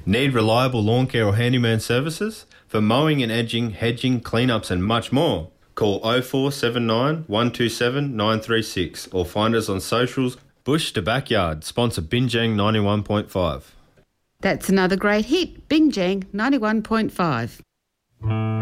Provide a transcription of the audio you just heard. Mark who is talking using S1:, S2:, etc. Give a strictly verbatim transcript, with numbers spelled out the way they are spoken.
S1: Need reliable lawn care or handyman services? For mowing and edging, hedging, cleanups and much more. Call oh four seven nine, one two seven, nine three six or find us on socials. Bush to Backyard, sponsor Binjang ninety-one point five.
S2: That's another great hit, Binjang ninety-one point five.